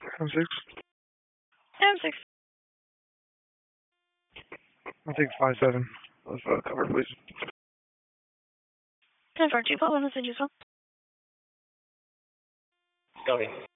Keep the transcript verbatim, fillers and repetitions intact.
I'm six. I'm six. I think five seven. Let's uh, cover, please. ten four two, call one, message as well. Copy.